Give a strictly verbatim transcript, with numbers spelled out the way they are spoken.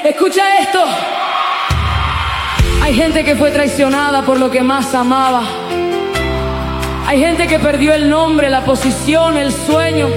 Escucha esto. Hay gente que fue traicionada por lo que más amaba. Hay gente que perdió el nombre, la posición, el sueño.